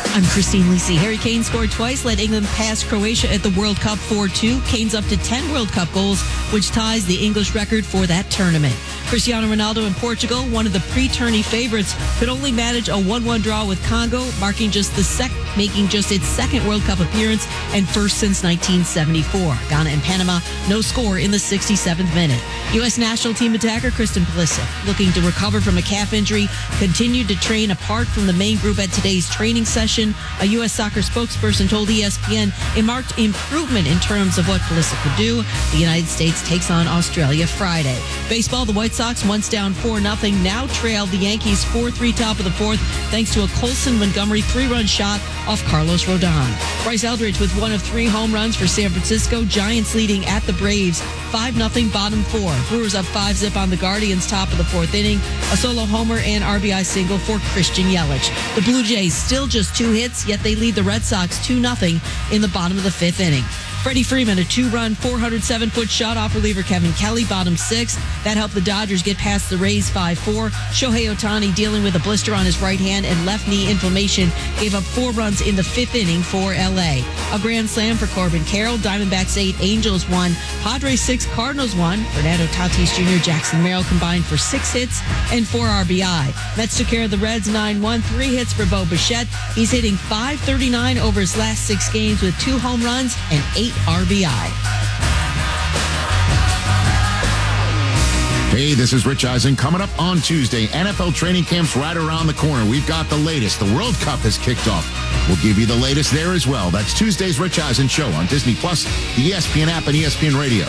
I'm Christine Lisi. Harry Kane scored twice, led England past Croatia at the World Cup 4-2. Kane's up to 10 World Cup goals, which ties the English record for that tournament. Cristiano Ronaldo in Portugal, one of the pre-tourney favorites, could only manage a 1-1 draw with Congo, making just its second World Cup appearance and first since 1974. Ghana and Panama, no score in the 67th minute. U.S. national team attacker Christian Pulisic, looking to recover from a calf injury, continued to train apart from the main group at today's training session. A U.S. soccer spokesperson told ESPN it marked improvement in terms of what Pulisic could do. The United States takes on Australia Friday. Baseball, the White Sox, once down 4-0, now trail the Yankees 4-3 top of the fourth, thanks to a Colson-Montgomery 3-run shot off Carlos Rodon. Bryce Eldridge with one of 3 home runs for San Francisco. Giants leading at the Braves 5-0 bottom 4. Brewers up 5-zip on the Guardians top of the 4th inning. A solo homer and RBI single for Christian Yelich. The Blue Jays still just 2 hits, yet they lead the Red Sox 2-0 in the bottom of the 5th inning. Freddie Freeman, a 2-run, 407-foot shot off reliever Kevin Kelly, bottom 6. That helped the Dodgers get past the Rays 5-4. Shohei Ohtani, dealing with a blister on his right hand and left knee inflammation, gave up 4 runs in the 5th inning for L.A. A grand slam for Corbin Carroll. Diamondbacks 8, Angels 1, Padres 6, Cardinals 1. Fernando Tatis Jr., Jackson Merrill combined for 6 hits and 4 RBI. Mets took care of the Reds 9-1, 3 hits for Bo Bichette. He's hitting .539 over his last 6 games with 2 home runs and 8 RBI. Hey, this is Rich Eisen. Coming up on Tuesday, NFL training camp's right around the corner. We've got the latest. The World Cup has kicked off. We'll give you the latest there as well. That's Tuesday's Rich Eisen Show on Disney+, the ESPN app, and ESPN Radio.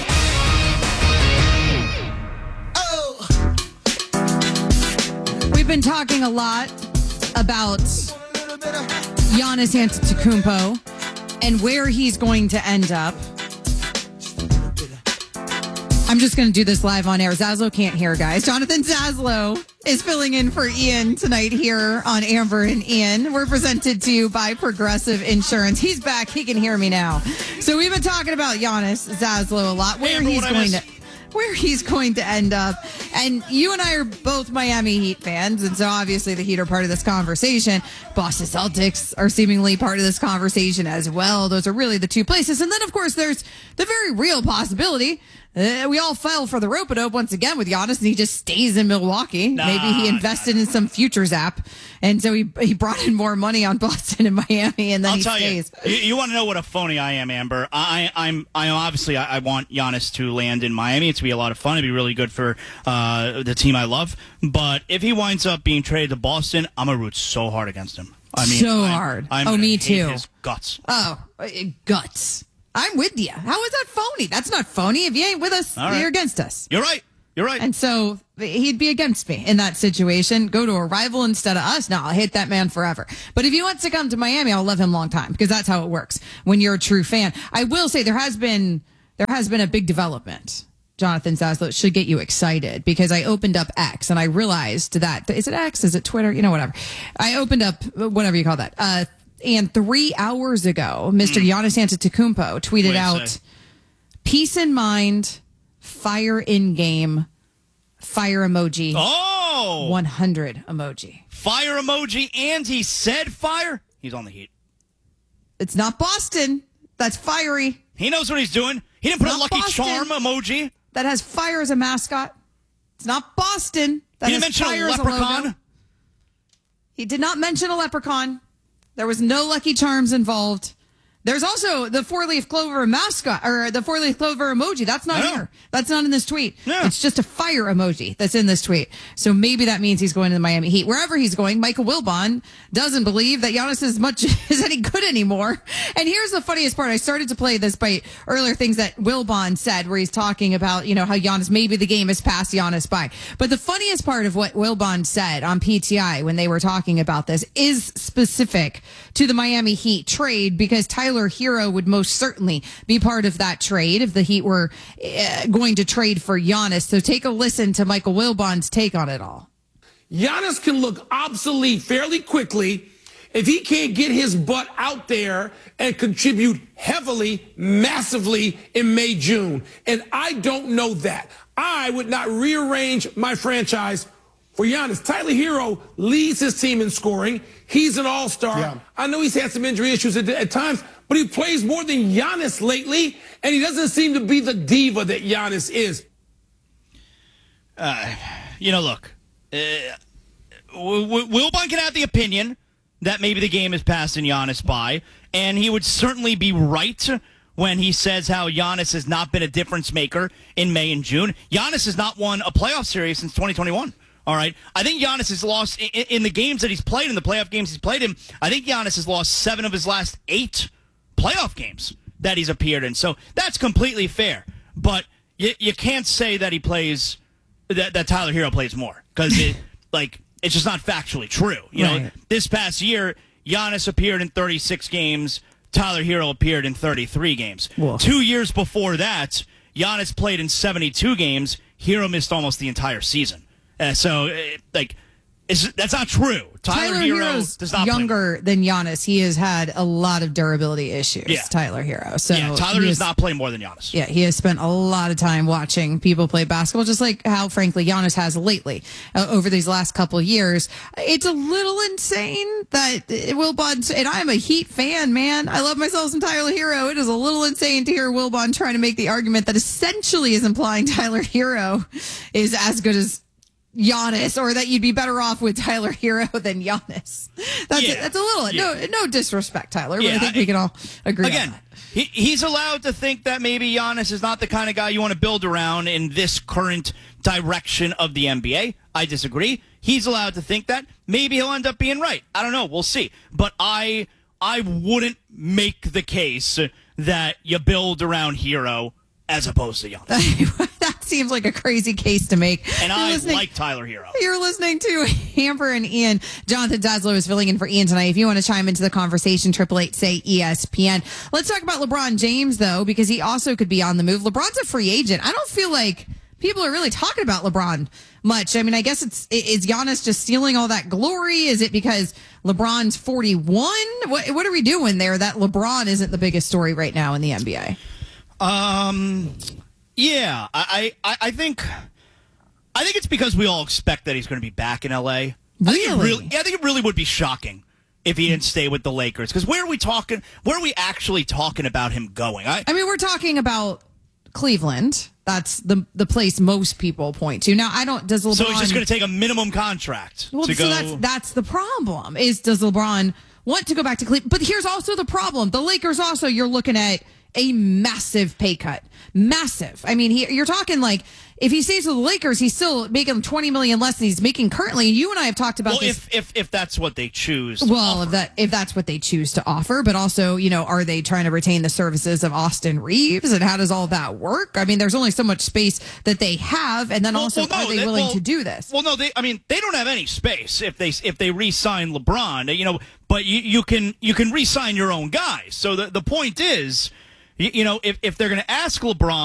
We've been talking a lot about Giannis Antetokounmpo and where he's going to end up. I'm just going to do this live on air. Zaslow can't hear, guys. Jonathan Zaslow is filling in for Ian tonight here on Amber and Ian. We're presented to you by Progressive Insurance. He's back. He can hear me now. So we've been talking about Giannis Zaslow a lot, where he's going to end up. And you and I are both Miami Heat fans, and so obviously the Heat are part of this conversation. Boston Celtics are seemingly part of this conversation as well. Those are really the 2 places. And then, of course, there's the very real possibility we all fell for the rope-a-dope once again with Giannis, and he just stays in Milwaukee. Maybe he invested in some futures app, and so he brought in more money on Boston and Miami, and then he stays. You want to know what a phony I am, Amber? I want Giannis to land in Miami. It's to be a lot of fun. It'd be really good for the team I love. But if he winds up being traded to Boston, I'm gonna root so hard against him. Hard. Me too. His guts. Oh, guts. I'm with you. How is that phony? That's not phony. If you ain't with us, You're against us. You're right. And so he'd be against me in that situation. Go to a rival instead of us. No, I'll hate that man forever. But if he wants to come to Miami, I'll love him a long time, because that's how it works when you're a true fan. I will say there has been a big development. Jonathan Zaslow, should get you excited, because I opened up X and I realized that, is it X? Is it Twitter? Whatever. I opened up whatever you call that. And 3 hours ago, Mr. Giannis Antetokounmpo tweeted out, "Peace in mind, fire in game, fire emoji." Oh! 100 emoji. Fire emoji, and he said fire? He's on the Heat. It's not Boston. That's fiery. He knows what he's doing. He didn't put a Lucky Boston. Charm emoji. That has fire as a mascot. It's not Boston. That He didn't mention fire a as leprechaun. logo. He did not mention a leprechaun. There was no Lucky Charms involved. There's also the 4-leaf clover mascot, or the 4-leaf clover emoji. That's not here. That's not in this tweet. Yeah. It's just a fire emoji that's in this tweet. So maybe that means he's going to the Miami Heat. Wherever he's going, Michael Wilbon doesn't believe that Giannis is any good anymore. And here's the funniest part. I started to play this by earlier things that Wilbon said, where he's talking about, how Giannis, maybe the game has passed Giannis by. But the funniest part of what Wilbon said on PTI when they were talking about this is specific to the Miami Heat trade, because Tyler Hero would most certainly be part of that trade if the Heat were going to trade for Giannis. So take a listen to Michael Wilbon's take on it all. Giannis can look obsolete fairly quickly if he can't get his butt out there and contribute heavily, massively in May, June. And I don't know that. I would not rearrange my franchise for Giannis. Tyler Hero leads his team in scoring. He's an all-star. Yeah. I know he's had some injury issues at times, but he plays more than Giannis lately, and he doesn't seem to be the diva that Giannis is. Look, Wilbon can have the opinion that maybe the game is passing Giannis by, and he would certainly be right when he says how Giannis has not been a difference maker in May and June. Giannis has not won a playoff series since 2021. All right. I think Giannis has lost in the games that he's played, in the playoff games he's played in. I think Giannis has lost 7 of his last 8 playoff games that he's appeared in. So that's completely fair. But you can't say that he plays, that Tyler Hero plays more, because it's just not factually true. You know, this past year, Giannis appeared in 36 games. Tyler Hero appeared in 33 games. Whoa. 2 years before that, Giannis played in 72 games. Hero missed almost the entire season. That's not true. Tyler Hero's does not younger than Giannis. He has had a lot of durability issues. Yeah. Tyler Hero. So Tyler does not play more than Giannis. Yeah, he has spent a lot of time watching people play basketball, just like how, frankly, Giannis has lately over these last couple of years. It's a little insane that Wilbon, and I'm a Heat fan, man. I love myself some Tyler Hero. It is a little insane to hear Wilbon trying to make the argument that essentially is implying Tyler Hero is as good as Giannis, or that you'd be better off with Tyler Hero than Giannis. That's a little no disrespect, Tyler, but I think we can all agree on that. He's allowed to think that maybe Giannis is not the kind of guy you want to build around in this current direction of the NBA. I disagree. He's allowed to think that. Maybe he'll end up being right. I don't know. We'll see. But I wouldn't make the case that you build around Hero as opposed to Giannis. That seems like a crazy case to make. And I like Tyler Hero. You're listening to Amber and Ian. Jonathan Zaslow is filling in for Ian tonight. If you want to chime into the conversation, 888-SAY-ESPN. Let's talk about LeBron James, though, because he also could be on the move. LeBron's a free agent. I don't feel like people are really talking about LeBron much. I mean, I guess is Giannis just stealing all that glory? Is it because LeBron's 41? What are we doing there that LeBron isn't the biggest story right now in the NBA? Yeah, I think it's because we all expect that he's going to be back in LA. Really? I think it really would be shocking if he didn't stay with the Lakers. Because where are we actually talking about him going? I mean, we're talking about Cleveland. That's the place most people point to. Now, does LeBron... So he's just going to take a minimum contract to go... So that's the problem, does LeBron want to go back to Cleveland? But here's also the problem. The Lakers also, you're looking at a massive pay cut. Massive. I mean, you're talking like, if he stays with the Lakers, he's still making $20 million less than he's making currently. You and I have talked about this. If that's what they choose. If that's what they choose to offer, but also, are they trying to retain the services of Austin Reeves, and how does all that work? I mean, there's only so much space that they have, and then are they willing to do this? Well, no, they don't have any space if they re-sign LeBron. But you can re-sign your own guys. So the point is, if they're going to ask LeBron